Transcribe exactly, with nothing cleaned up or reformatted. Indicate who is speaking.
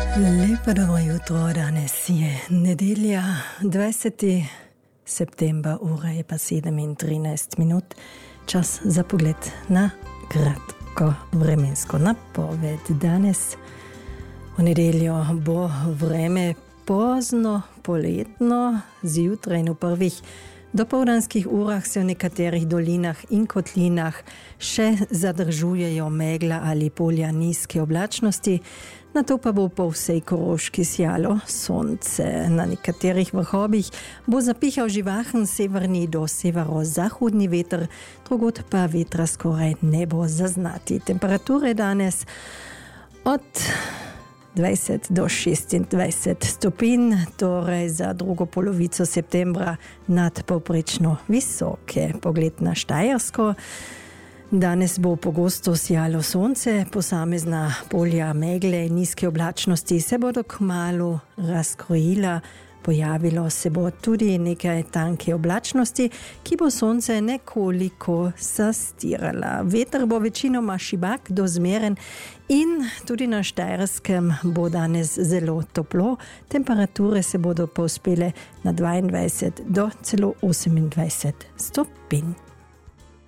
Speaker 1: Lepo dobro jutro, danes je nedelja, dvajseti september, ura je pa sedem in trinajst minut. Čas za pogled na kratko vremensko napoved. Danes v nedeljo bo vreme pozno poletno, zjutraj in v prvih dopoldanskih urah se v nekaterih dolinah in kotlinah še zadržujejo megla ali polja nizke oblačnosti. Nato pa bo po vsej Koroški sijalo sonce. Na nekaterih vrhovih bo zapihal živahen severni do severozahodni veter, drugod pa vetra skoraj ne bo zaznati. Temperature danes od dvajset do šestindvajset stopinj, torej za drugo polovico septembra nadpovprečno visoke. Pogled na Štajersko. Danes bo pogosto sijalo sonce, posamezna polja megle in nizke oblačnosti se bodo kmalu razkrojila. Pojavilo se bo tudi nekaj tanke oblačnosti, ki bo sonce nekoliko zastirala. Veter bo večinoma šibak do zmeren in tudi na Štajerskem bo danes zelo toplo. Temperature se bodo povzpele na dvaindvajset do celo osemindvajset stopinj.